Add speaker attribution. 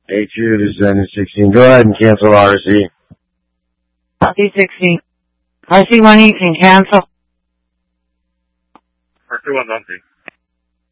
Speaker 1: HU to 16. Go ahead and cancel RC.
Speaker 2: RC16. RC1 you can cancel.
Speaker 3: RC1's empty.